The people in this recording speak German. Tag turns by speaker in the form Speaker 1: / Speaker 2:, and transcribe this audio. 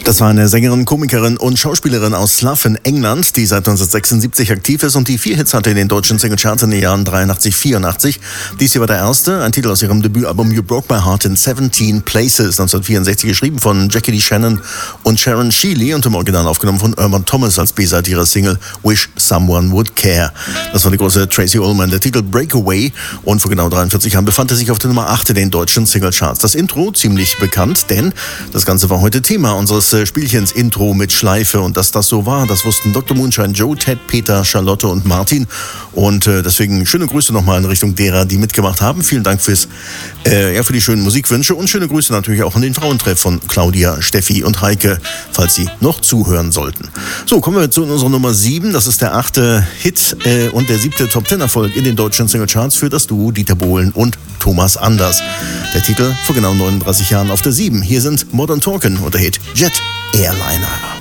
Speaker 1: Das war eine Sängerin, Komikerin und Schauspielerin aus Slough in England, die seit 1976 aktiv ist und die 4 Hits hatte in den deutschen Singlecharts in den Jahren 83, 84. Dies hier war der erste, ein Titel aus ihrem Debütalbum You Broke My Heart in 17 Places, 1964 geschrieben von Jackie D. Shannon und Sharon Shealy und im Original aufgenommen von Irma Thomas als B-Seite ihrer Single Wish Someone Would Care. Das war die große Tracey Ullman. Der Titel Breakaway und vor genau 43 Jahren befand er sich auf der Nummer 8 in den deutschen Singlecharts. Das Intro ziemlich bekannt, denn das Ganze war heute Thema unseres Spielchens Intro mit Schleife, und dass das so war, das wussten Dr. Moonshine, Joe, Ted, Peter, Charlotte und Martin, und deswegen schöne Grüße nochmal in Richtung derer, die mitgemacht haben. Vielen Dank für die schönen Musikwünsche und schöne Grüße natürlich auch an den Frauentreff von Claudia, Steffi und Heike, falls sie noch zuhören sollten. So, kommen wir zu unserer Nummer 7, das ist der 8. Hit und der 7. Top-10-Erfolg in den deutschen Singlecharts für das Duo Dieter Bohlen und Thomas Anders. Der Titel vor genau 39 Jahren auf der 7. Hier sind Modern Talking und der Hit Jet Airliner.